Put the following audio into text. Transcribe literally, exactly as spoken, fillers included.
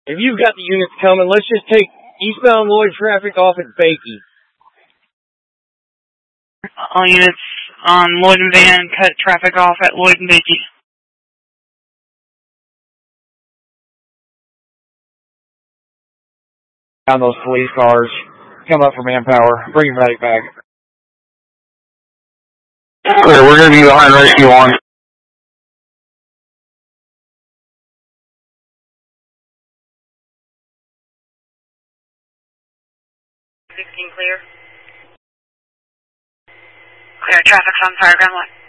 If you've got the units coming, let's just take eastbound Lloyd traffic off at Bakey. All units on Lloyd and Van, cut traffic off at Lloyd and Bakey. Down those police cars. Come up for manpower. Bring your medic back. Clear, we're going to be behind rescue one. sixteen clear. Clear, traffic's on Fireground one.